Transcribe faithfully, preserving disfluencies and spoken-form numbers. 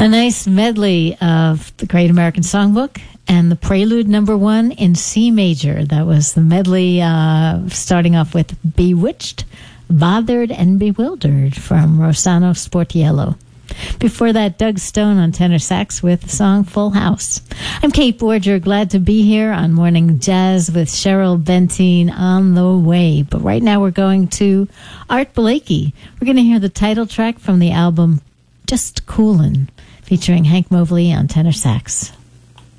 A nice medley of the Great American Songbook and the Prelude number one in C major. That was the medley uh, starting off with Bewitched, Bothered, and Bewildered from Rossano Sportiello. Before that, Doug Stone on tenor sax with the song Full House. I'm Kate Borger, glad to be here on Morning Jazz with Cheryl Bentine on the way. But right now we're going to Art Blakey. We're going to hear the title track from the album Just Coolin', featuring Hank Mobley on tenor sax.